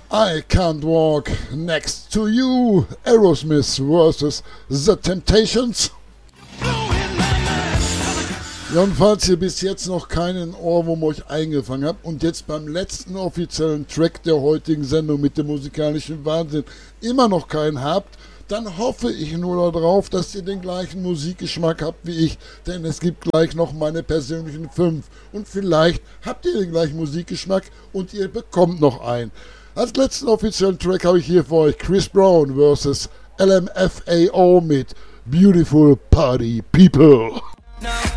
I Can't Walk Next to You, Aerosmith vs. The Temptations. Ja, und falls ihr bis jetzt noch keinen Ohrwurm euch eingefangen habt und jetzt beim letzten offiziellen Track der heutigen Sendung mit dem musikalischen Wahnsinn immer noch keinen habt, dann hoffe ich nur darauf, dass ihr den gleichen Musikgeschmack habt wie ich, denn es gibt gleich noch meine persönlichen 5 und vielleicht habt ihr den gleichen Musikgeschmack und ihr bekommt noch einen. Als letzten offiziellen Track habe ich hier für euch Chris Brown vs. LMFAO mit Beautiful Party People. Now